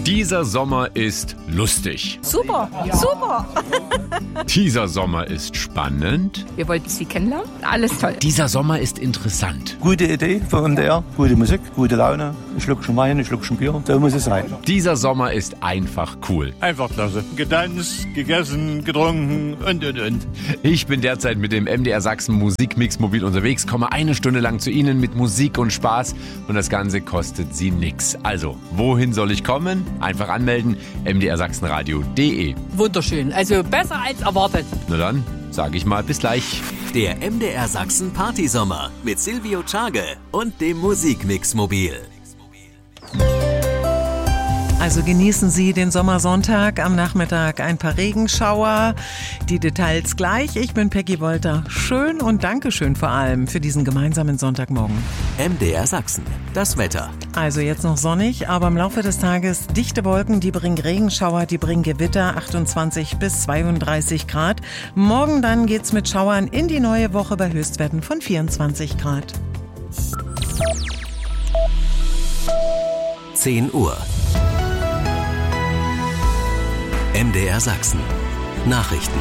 Dieser Sommer ist lustig. Super, super. Dieser Sommer ist spannend. Wir wollten Sie kennenlernen. Alles toll. Dieser Sommer ist interessant. Gute Idee von MDR, gute Musik, gute Laune, ein Schluckchen Wein, ein Schluckchen Bier, so muss es sein. Dieser Sommer ist einfach cool. Einfach klasse. Getanzt, gegessen, getrunken und. Ich bin derzeit mit dem MDR Sachsen Musikmix mobil unterwegs, komme eine Stunde lang zu Ihnen mit Musik und Spaß und das Ganze kostet Sie nix. Also, wohin soll ich kommen? Einfach anmelden, mdrsachsenradio.de. Wunderschön. Also besser als erwartet. Na dann, sage ich mal bis gleich. Der MDR Sachsen Partysommer mit Silvio Tschage und dem Musikmix mobil. Also genießen Sie den Sommersonntag, am Nachmittag ein paar Regenschauer. Die Details gleich. Ich bin Peggy Wolter. Schön und Dankeschön vor allem für diesen gemeinsamen Sonntagmorgen. MDR Sachsen, das Wetter. Also jetzt noch sonnig, aber im Laufe des Tages dichte Wolken, die bringen Regenschauer, die bringen Gewitter, 28 bis 32 Grad. Morgen dann geht's mit Schauern in die neue Woche bei Höchstwerten von 24 Grad. 10 Uhr. MDR Sachsen. Nachrichten.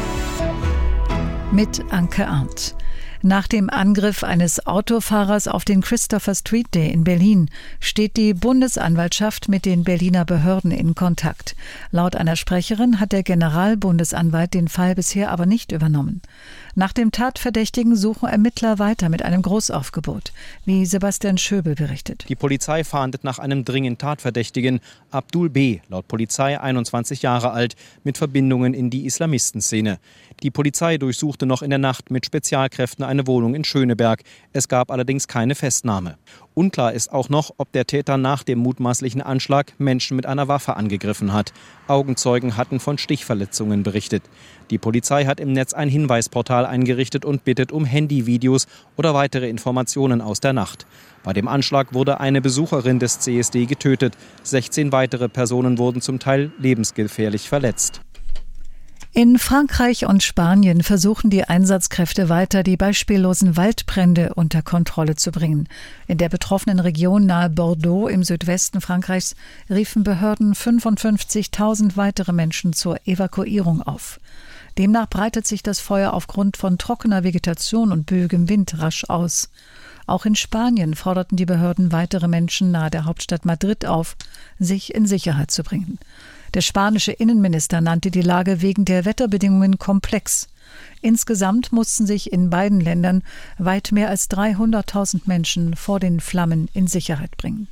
Mit Anke Arndt. Nach dem Angriff eines Autofahrers auf den Christopher Street Day in Berlin steht die Bundesanwaltschaft mit den Berliner Behörden in Kontakt. Laut einer Sprecherin hat der Generalbundesanwalt den Fall bisher aber nicht übernommen. Nach dem Tatverdächtigen suchen Ermittler weiter mit einem Großaufgebot, wie Sebastian Schöbel berichtet. Die Polizei fahndet nach einem dringend Tatverdächtigen, Abdul B., laut Polizei 21 Jahre alt, mit Verbindungen in die Islamistenszene. Die Polizei durchsuchte noch in der Nacht mit Spezialkräften eine Wohnung in Schöneberg. Es gab allerdings keine Festnahme. Unklar ist auch noch, ob der Täter nach dem mutmaßlichen Anschlag Menschen mit einer Waffe angegriffen hat. Augenzeugen hatten von Stichverletzungen berichtet. Die Polizei hat im Netz ein Hinweisportal eingerichtet und bittet um Handyvideos oder weitere Informationen aus der Nacht. Bei dem Anschlag wurde eine Besucherin des CSD getötet. 16 weitere Personen wurden zum Teil lebensgefährlich verletzt. In Frankreich und Spanien versuchen die Einsatzkräfte weiter, die beispiellosen Waldbrände unter Kontrolle zu bringen. In der betroffenen Region nahe Bordeaux im Südwesten Frankreichs riefen Behörden 55.000 weitere Menschen zur Evakuierung auf. Demnach breitet sich das Feuer aufgrund von trockener Vegetation und böigem Wind rasch aus. Auch in Spanien forderten die Behörden weitere Menschen nahe der Hauptstadt Madrid auf, sich in Sicherheit zu bringen. Der spanische Innenminister nannte die Lage wegen der Wetterbedingungen komplex. Insgesamt mussten sich in beiden Ländern weit mehr als 300.000 Menschen vor den Flammen in Sicherheit bringen.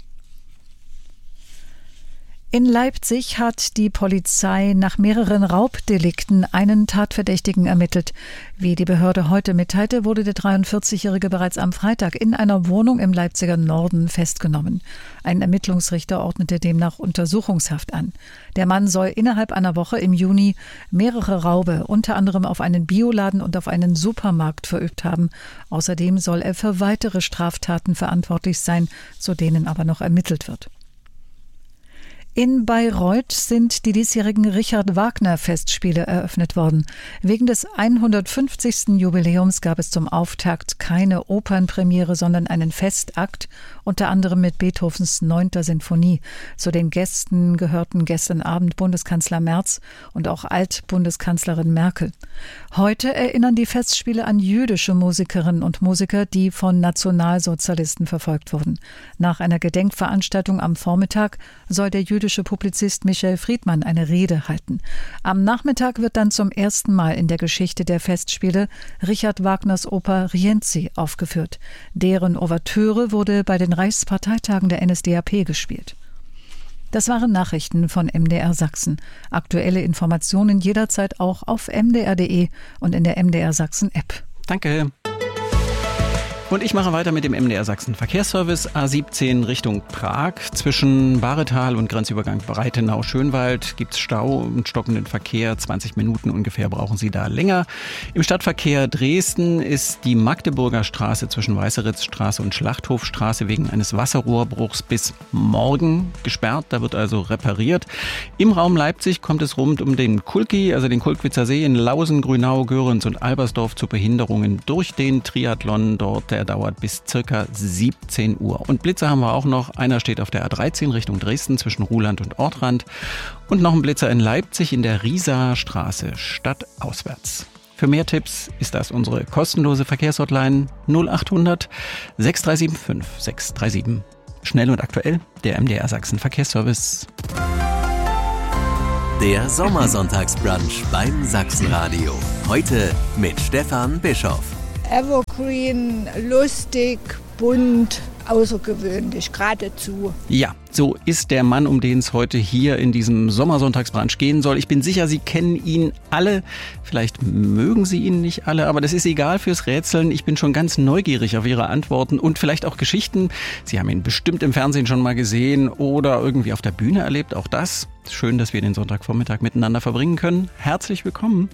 In Leipzig hat die Polizei nach mehreren Raubdelikten einen Tatverdächtigen ermittelt. Wie die Behörde heute mitteilte, wurde der 43-Jährige bereits am Freitag in einer Wohnung im Leipziger Norden festgenommen. Ein Ermittlungsrichter ordnete demnach Untersuchungshaft an. Der Mann soll innerhalb einer Woche im Juni mehrere Raube, unter anderem auf einen Bioladen und auf einen Supermarkt, verübt haben. Außerdem soll er für weitere Straftaten verantwortlich sein, zu denen aber noch ermittelt wird. In Bayreuth sind die diesjährigen Richard-Wagner-Festspiele eröffnet worden. Wegen des 150. Jubiläums gab es zum Auftakt keine Opernpremiere, sondern einen Festakt, unter anderem mit Beethovens 9. Sinfonie. Zu den Gästen gehörten gestern Abend Bundeskanzler Merz und auch Altbundeskanzlerin Merkel. Heute erinnern die Festspiele an jüdische Musikerinnen und Musiker, die von Nationalsozialisten verfolgt wurden. Nach einer Gedenkveranstaltung am Vormittag soll der jüdische Publizist Michel Friedmann eine Rede halten. Am Nachmittag wird dann zum ersten Mal in der Geschichte der Festspiele Richard Wagners Oper Rienzi aufgeführt. Deren Ouvertüre wurde bei den Reichsparteitagen der NSDAP gespielt. Das waren Nachrichten von MDR Sachsen. Aktuelle Informationen jederzeit auch auf mdr.de und in der MDR Sachsen App. Danke. Und ich mache weiter mit dem MDR Sachsen Verkehrsservice. A17 Richtung Prag. Zwischen Bahretal und Grenzübergang Breitenau-Schönwald gibt es Stau und stockenden Verkehr. 20 Minuten ungefähr brauchen Sie da länger. Im Stadtverkehr Dresden ist die Magdeburger Straße zwischen Weißeritzstraße und Schlachthofstraße wegen eines Wasserrohrbruchs bis morgen gesperrt. Da wird also repariert. Im Raum Leipzig kommt es rund um den Kulki, also den Kulkwitzer See in Lausen, Grünau, Göritz und Albersdorf zu Behinderungen durch den Triathlon dort. Der der dauert bis circa 17 Uhr. Und Blitzer haben wir auch noch. Einer steht auf der A13 Richtung Dresden zwischen Ruhland und Ortrand. Und noch ein Blitzer in Leipzig in der Riesaer Straße, stadtauswärts. Für mehr Tipps ist das unsere kostenlose Verkehrshotline 0800 6375 637. Schnell und aktuell, der MDR Sachsen Verkehrsservice. Der Sommersonntagsbrunch beim Sachsenradio. Heute mit Stefan Bischoff. Evergreen, lustig, bunt, außergewöhnlich, geradezu. Ja, so ist der Mann, um den es heute hier in diesem Sommersonntagsbrunch gehen soll. Ich bin sicher, Sie kennen ihn alle. Vielleicht mögen Sie ihn nicht alle, aber das ist egal fürs Rätseln. Ich bin schon ganz neugierig auf Ihre Antworten und vielleicht auch Geschichten. Sie haben ihn bestimmt im Fernsehen schon mal gesehen oder irgendwie auf der Bühne erlebt. Auch das. Schön, dass wir den Sonntagvormittag miteinander verbringen können. Herzlich willkommen.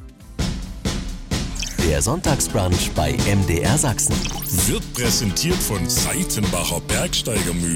Der Sonntagsbrunch bei MDR Sachsen wird präsentiert von Seitenbacher Bergsteigermühle.